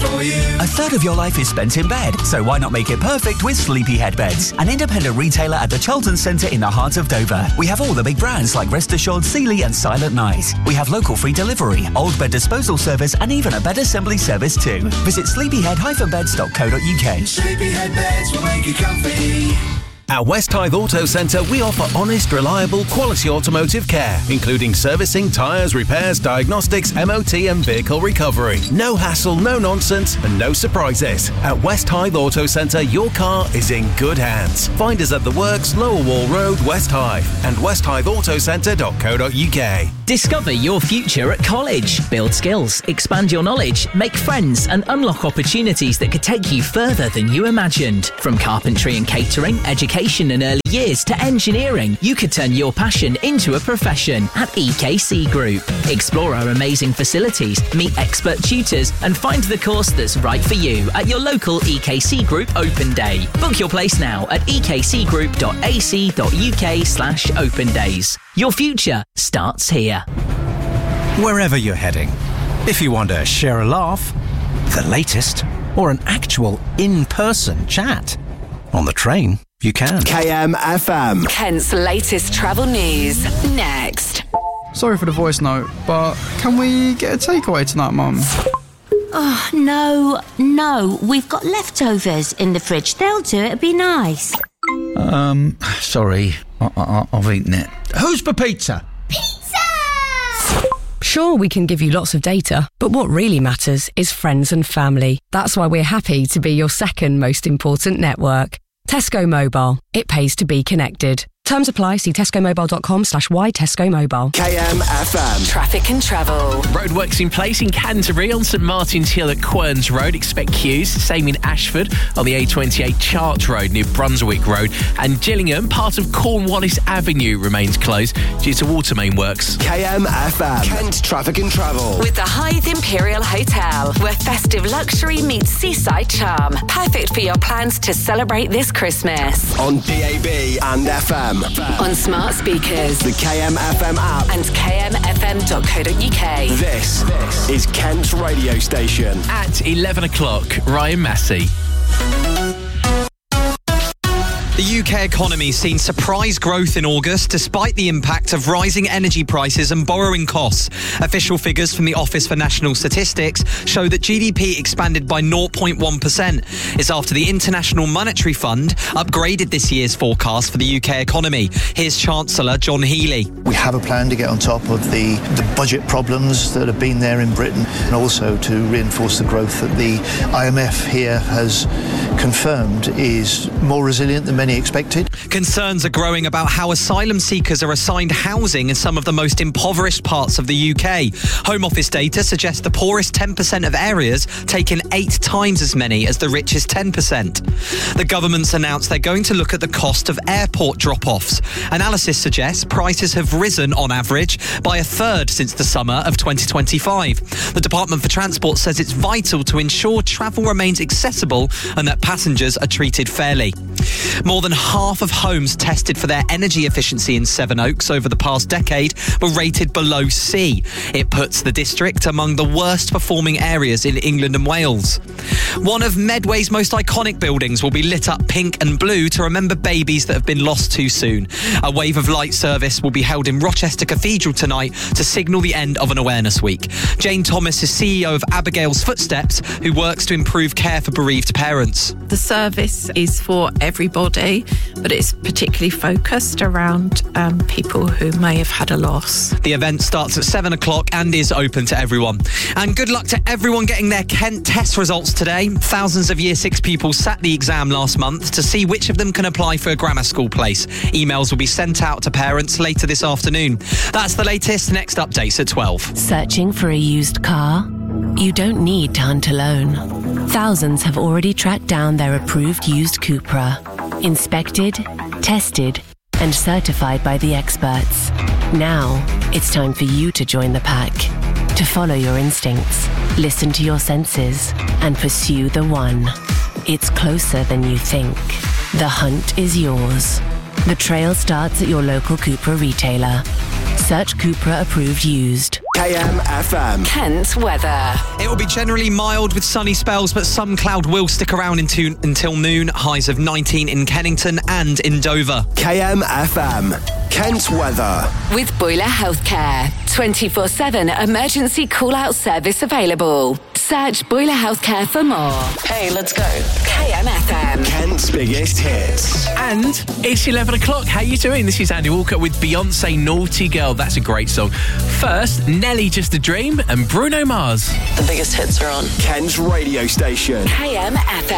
for you. A third of your life is spent in bed, so why not make it perfect with Sleepyhead Beds, an independent retailer at the Charlton Centre in the heart of Dover. We have all the big brands like Rest Assured, Sealy and Silent Night. We have local free delivery, old bed disposal service and even a bed assembly service too. Visit sleepyhead-beds.co.uk. Sleepyhead Beds will make you comfy. At West Hythe Auto Centre, we offer honest, reliable, quality automotive care, including servicing, tyres, repairs, diagnostics, MOT and vehicle recovery. No hassle, no nonsense and no surprises. At West Hythe Auto Centre, your car is in good hands. Find us at The Works, Lower Wall Road, West Hythe and westhytheautocentre.co.uk. Discover your future at college. Build skills, expand your knowledge, make friends and unlock opportunities that could take you further than you imagined. From carpentry and catering, education and early years to engineering, you could turn your passion into a profession at EKC Group. Explore our amazing facilities, meet expert tutors and find the course that's right for you at your local EKC Group Open Day. Book your place now at ekcgroup.ac.uk/open days. Your future starts here. Wherever you're heading, if you want to share a laugh, the latest, or an actual in-person chat, on the train, you can. KMFM. Kent's latest travel news. Next. Sorry for the voice note, but can we get a takeaway tonight, Mum? Oh, no. We've got leftovers in the fridge. They'll do it. It'd be nice. Sorry. I've eaten it. Who's for pizza? Sure, we can give you lots of data, but what really matters is friends and family. That's why we're happy to be your second most important network. Tesco Mobile. It pays to be connected. Terms apply. See tescomobile.com/why-tesco-mobile. KMFM. Traffic and travel. Roadworks in place in Canterbury on St Martin's Hill at Querns Road. Expect queues. Same in Ashford on the A28 Chart Road near Brunswick Road. And Gillingham, part of Cornwallis Avenue, remains closed due to water main works. KMFM. Kent Traffic and Travel. With the Hythe Imperial Hotel, where festive luxury meets seaside charm. Perfect for your plans to celebrate this Christmas. On DAB and FM. On smart speakers. The KMFM app. And kmfm.co.uk. This is Kent's radio station. At 11 o'clock, Ryan Massey. The UK economy's seen surprise growth in August despite the impact of rising energy prices and borrowing costs. Official figures from the Office for National Statistics show that GDP expanded by 0.1%. It's after the International Monetary Fund upgraded this year's forecast for the UK economy. Here's Chancellor John Healey. We have a plan to get on top of the budget problems that have been there in Britain and also to reinforce the growth that the IMF here has confirmed is more resilient than many expected. Concerns are growing about how asylum seekers are assigned housing in some of the most impoverished parts of the UK. Home Office data suggests the poorest 10% of areas take in 8 times as many as the richest 10%. The government's announced they're going to look at the cost of airport drop-offs. Analysis suggests prices have risen on average by a third since the summer of 2025. The Department for Transport says it's vital to ensure travel remains accessible and that passengers are treated fairly. More than half of homes tested for their energy efficiency in Sevenoaks over the past decade were rated below C. It puts the district among the worst performing areas in England and Wales. One of Medway's most iconic buildings will be lit up pink and blue to remember babies that have been lost too soon. A wave of light service will be held in Rochester Cathedral tonight to signal the end of an awareness week. Jane Thomas is CEO of Abigail's Footsteps, who works to improve care for bereaved parents. The service is for everybody, but it's particularly focused around people who may have had a loss. The event starts at 7 o'clock and is open to everyone. And good luck to everyone getting their Kent test results today. Thousands of Year 6 pupils sat the exam last month to see which of them can apply for a grammar school place. Emails will be sent out to parents later this afternoon. That's the latest. Next updates at 12. Searching for a used car? You don't need to hunt alone. Thousands have already tracked down their approved used Cupra. Inspected, tested, and certified by the experts. Now, it's time for you to join the pack. To follow your instincts, listen to your senses, and pursue the one. It's closer than you think. The hunt is yours. The trail starts at your local Cupra retailer. Search Cupra Approved Used. KMFM. Kent weather. It will be generally mild with sunny spells, but some cloud will stick around until noon. Highs of 19 in Kennington and in Dover. KMFM. Kent weather. With Boiler Healthcare. 24/7 emergency call-out service available. Search Boiler Healthcare for more. Hey, let's go. KMFM. Kent's biggest hits. And it's 11 o'clock. How you doing? This is Andy Walker with Beyonce Naughty Girl. That's a great song. First, Nelly Just a Dream and Bruno Mars. The biggest hits are on Kent's radio station. KMFM.